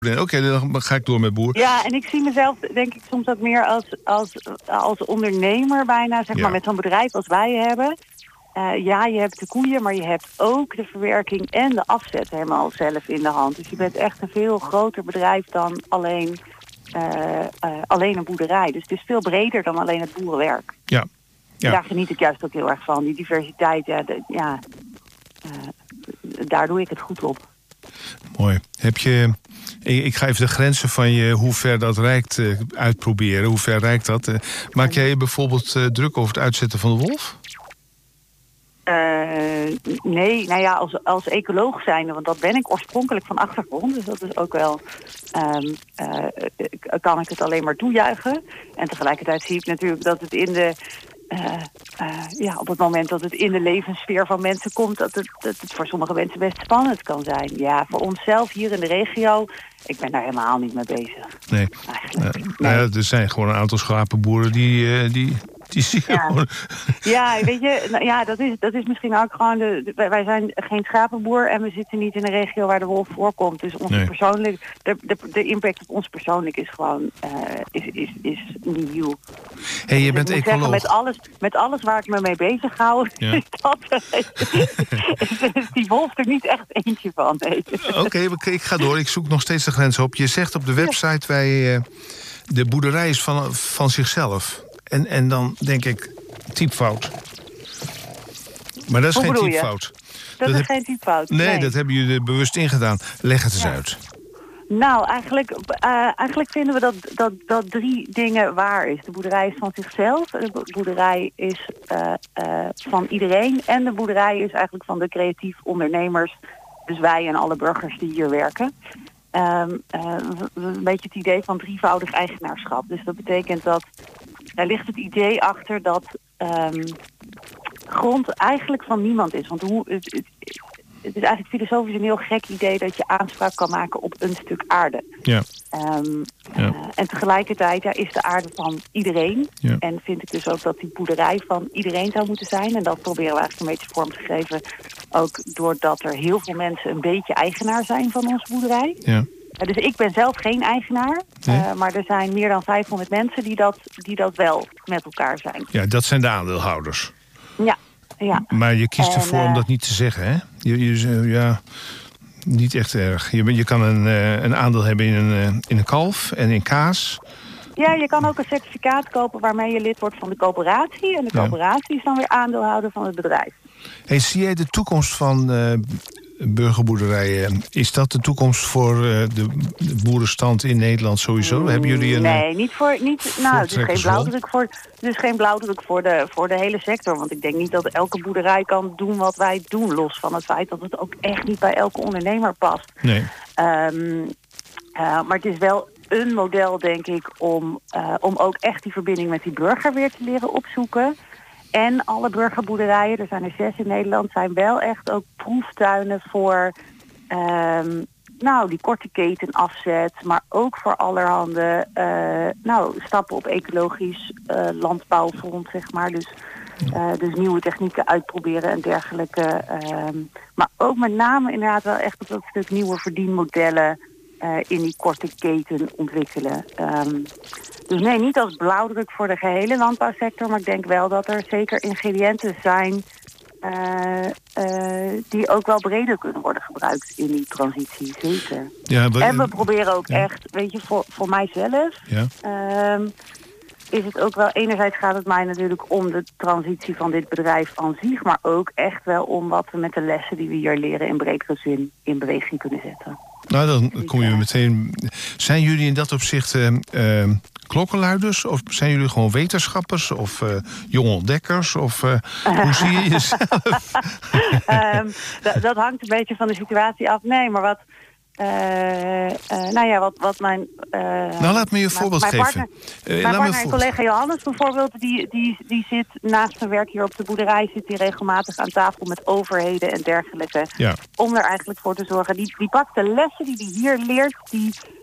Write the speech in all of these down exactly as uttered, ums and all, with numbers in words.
Oké, okay, dan ga ik door met boer. Ja, en ik zie mezelf denk ik soms ook meer als, als, als ondernemer bijna, zeg ja. maar, met zo'n bedrijf als wij hebben. Uh, ja, je hebt de koeien, maar je hebt ook de verwerking en de afzet helemaal zelf in de hand. Dus je bent echt een veel groter bedrijf dan alleen, uh, uh, alleen een boerderij. Dus het is veel breder dan alleen het boerenwerk. Ja. ja. Daar geniet ik juist ook heel erg van. Die diversiteit, ja, de, ja uh, daar doe ik het goed op. Mooi. Heb je... Ik ga even de grenzen van je, hoe ver dat reikt, uh, uitproberen. Hoe ver reikt dat? Uh, maak jij je bijvoorbeeld uh, druk over het uitzetten van de wolf? Uh, nee, nou ja, als, als ecoloog zijnde, want dat ben ik oorspronkelijk van achtergrond. Dus dat is ook wel, um, uh, kan ik het alleen maar toejuichen. En tegelijkertijd zie ik natuurlijk dat het in de... Uh, uh, ja, op het moment dat het in de levenssfeer van mensen komt, dat het, dat het voor sommige mensen best spannend kan zijn. Ja, voor onszelf hier in de regio, ik ben daar helemaal niet mee bezig. Nee, uh, nee. Nou ja, er zijn gewoon een aantal schapenboeren die... Uh, die... Die zie je ja. gewoon. Ja, weet je, nou, ja, dat is, dat is misschien ook gewoon... De, de, wij zijn geen schapenboer en we zitten niet in een regio waar de wolf voorkomt. Dus onze nee. persoonlijk, de, de, de impact op ons persoonlijk is gewoon uh, is, is, is nieuw. Hey, je dus bent ik moet ecoloog. Zeggen, met, alles, met alles waar ik me mee bezig hou, ja. is, dat, is, is die wolf er niet echt eentje van. Nee. Oké, okay, ik ga door. Ik zoek nog steeds de grens op. Je zegt op de website, wij, uh, de boerderij is van, van zichzelf. En, en dan denk ik, typfout. Maar dat is Hoe geen bedoel je? typfout. Dat, dat is heb... geen typfout. Nee, nee, dat hebben jullie er bewust ingedaan. Leg het eens ja. uit. Nou, eigenlijk, uh, eigenlijk vinden we dat, dat, dat drie dingen waar is. De boerderij is van zichzelf, de boerderij is uh, uh, van iedereen... en de boerderij is eigenlijk van de creatief ondernemers... dus wij en alle burgers die hier werken... Um, uh, een beetje het idee van drievoudig eigenaarschap. Dus dat betekent dat... Daar ligt het idee achter dat um, grond eigenlijk van niemand is. Want hoe, het, het, het is eigenlijk filosofisch een heel gek idee... dat je aanspraak kan maken op een stuk aarde. Ja. Um, ja. Uh, en tegelijkertijd ja, is de aarde van iedereen. Ja. En vind ik dus ook dat die boerderij van iedereen zou moeten zijn. En dat proberen we eigenlijk een beetje vorm te geven... ook doordat er heel veel mensen een beetje eigenaar zijn van onze boerderij. Ja. Dus ik ben zelf geen eigenaar, nee. uh, maar er zijn meer dan vijfhonderd mensen die dat, die dat wel met elkaar zijn. Ja, dat zijn de aandeelhouders. Ja, ja. Maar je kiest en, ervoor uh, om dat niet te zeggen, hè? Je, je, ja, niet echt erg. Je, je kan een, uh, een aandeel hebben in een, uh, in een kalf en in kaas. Ja, je kan ook een certificaat kopen waarmee je lid wordt van de coöperatie. En de coöperatie ja. is dan weer aandeelhouder van het bedrijf. Hey, zie jij de toekomst van... Uh, burgerboerderijen, is dat de toekomst voor uh, de, de boerenstand in Nederland sowieso? Mm, Hebben jullie een Nee, niet voor... Niet, nou, het is geen blauwdruk voor, het is geen blauwdruk voor de, voor de hele sector. Want ik denk niet dat elke boerderij kan doen wat wij doen. Los van het feit dat het ook echt niet bij elke ondernemer past. Nee. Um, uh, maar het is wel een model, denk ik, om, uh, om ook echt die verbinding met die burger weer te leren opzoeken. En alle burgerboerderijen, er zijn er zes in Nederland, zijn wel echt ook proeftuinen voor um, nou, die korte keten afzet. Maar ook voor allerhande uh, nou, stappen op ecologisch uh, landbouwfront, zeg maar. Dus, uh, dus nieuwe technieken uitproberen en dergelijke. Um, maar ook met name inderdaad wel echt op dat stuk nieuwe verdienmodellen uh, in die korte keten ontwikkelen. Um, Dus nee, niet als blauwdruk voor de gehele landbouwsector... maar ik denk wel dat er zeker ingrediënten zijn... Uh, uh, die ook wel breder kunnen worden gebruikt in die transitie, zeker. Ja, maar, en we proberen ook ja. echt, weet je, voor, voor mijzelf... Ja. Um, is het ook wel, enerzijds gaat het mij natuurlijk om de transitie van dit bedrijf aan zich... maar ook echt wel om wat we met de lessen die we hier leren in bredere zin in beweging kunnen zetten. Nou, dan kom je meteen... Zijn jullie in dat opzicht uh, uh, klokkenluiders? Of zijn jullie gewoon wetenschappers? Of uh, jonge ontdekkers? Of uh, hoe zie je jezelf? um, d- dat hangt een beetje van de situatie af. Nee, maar wat... Uh, uh, nou ja, wat, wat mijn... Uh, nou, laat me je een voorbeeld mijn geven. Partner, uh, mijn partner en collega Johannes bijvoorbeeld... Die, die, die zit naast zijn werk hier op de boerderij... zit hij regelmatig aan tafel met overheden en dergelijke... Ja. om er eigenlijk voor te zorgen. Die, die pakt de lessen die hij hier leert... die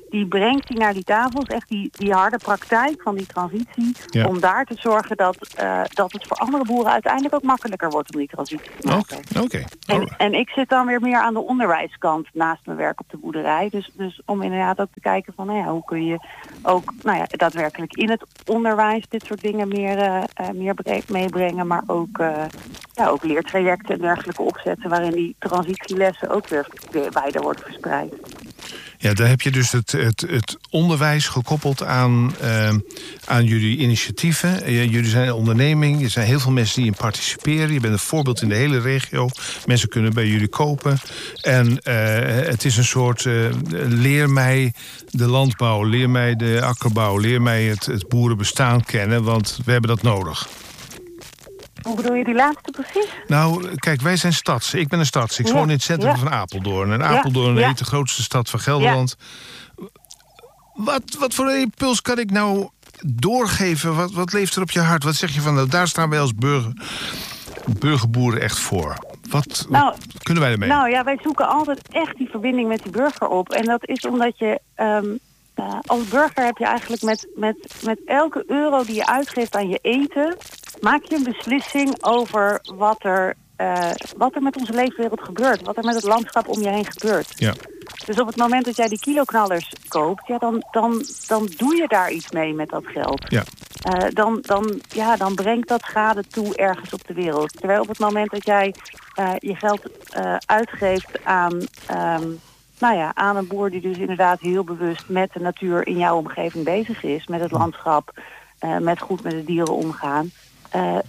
die brengt die naar die tafels. Echt die, die harde praktijk van die transitie. Ja. Om daar te zorgen dat, uh, dat het voor andere boeren uiteindelijk ook makkelijker wordt om die transitie te maken. Oké. Okay. En, en ik zit dan weer meer aan de onderwijskant naast mijn werk op de boerderij. Dus, dus om inderdaad ook te kijken van nou ja, hoe kun je ook nou ja, daadwerkelijk in het onderwijs dit soort dingen meer, uh, uh, meer meebrengen. Maar ook, uh, ja, ook leertrajecten en dergelijke opzetten waarin die transitielessen ook weer, weer wijder worden verspreid. Ja, daar heb je dus het, het, het onderwijs gekoppeld aan, uh, aan jullie initiatieven. Uh, jullie zijn een onderneming, er zijn heel veel mensen die in participeren. Je bent een voorbeeld in de hele regio. Mensen kunnen bij jullie kopen. En uh, het is een soort uh, leer mij de landbouw, leer mij de akkerbouw, leer mij het, het boerenbestaan kennen, want we hebben dat nodig. Hoe bedoel je die laatste precies? Nou, kijk, wij zijn stads. Ik ben een stads. Ik ja, woon in het centrum ja. van Apeldoorn. En Apeldoorn ja, ja. heet de grootste stad van Gelderland. Ja. Wat, wat voor een impuls kan ik nou doorgeven? Wat, wat leeft er op je hart? Wat zeg je van, nou, daar staan wij als burger, burgerboeren echt voor. Wat, nou, wat kunnen wij ermee? Nou ja, wij zoeken altijd echt die verbinding met die burger op. En dat is omdat je... Um, uh, als burger heb je eigenlijk met, met, met elke euro die je uitgeeft aan je eten... maak je een beslissing over wat er, uh, wat er met onze leefwereld gebeurt. Wat er met het landschap om je heen gebeurt. Ja. Dus op het moment dat jij die kiloknallers koopt... Ja, dan, dan, dan doe je daar iets mee met dat geld. Ja. Uh, dan, dan, ja, dan brengt dat schade toe ergens op de wereld. Terwijl op het moment dat jij uh, je geld uh, uitgeeft aan... Um, Nou ja, aan een boer die dus inderdaad heel bewust met de natuur in jouw omgeving bezig is. Met het landschap, uh, met goed met de dieren omgaan. Uh,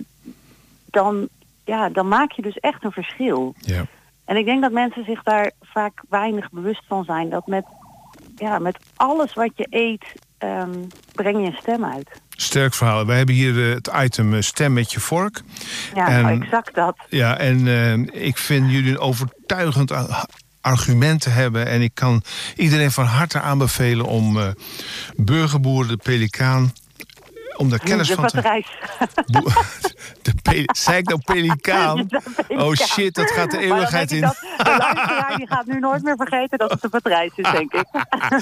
dan, ja, dan maak je dus echt een verschil. Ja. En ik denk dat mensen zich daar vaak weinig bewust van zijn. Dat met, ja, met alles wat je eet, um, breng je een stem uit. Sterk verhaal. Wij hebben hier uh, het item uh, stem met je vork. Ja, en, nou, exact dat. Ja, en uh, ik vind jullie een overtuigend... Uh, argumenten hebben. En ik kan iedereen van harte aanbevelen om uh, burgerboer, de pelikaan, om daar kennis de van te... Bo- de pe- Zei ik nou pelikaan? pelikaan? Oh shit, dat gaat de eeuwigheid in. Dat, de luisteraar die gaat nu nooit meer vergeten dat het de patrijs is, denk ik.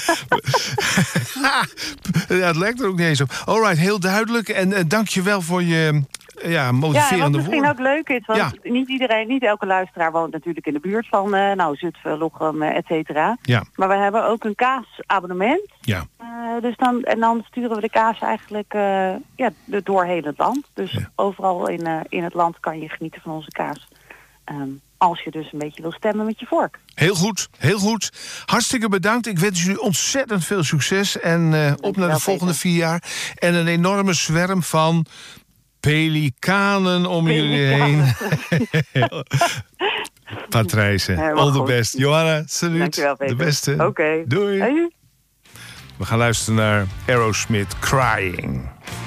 Ja, het lijkt er ook niet eens op. Alright, heel duidelijk. En uh, dank je wel voor je... Ja, motiverende ja, wat misschien woorden. ook leuk is, want ja. niet iedereen, niet elke luisteraar woont natuurlijk in de buurt van uh, nou, Zutphen, Lochem, uh, et cetera. Ja. Maar we hebben ook een kaasabonnement. Ja. Uh, dus dan, en dan sturen we de kaas eigenlijk uh, ja, door heel het land. Dus ja. overal in, uh, in het land kan je genieten van onze kaas. Um, als je dus een beetje wil stemmen met je vork. Heel goed, heel goed. Hartstikke bedankt. Ik wens jullie ontzettend veel succes. En uh, op naar de volgende vier jaar. En een enorme zwerm van... pelikanen om pelikanen. jullie heen. Patrijse, all the best. Johanna, salut. Dankjewel, Peter. De beste. Oké. Okay. Doei. Hey. We gaan luisteren naar Aerosmith, Crying.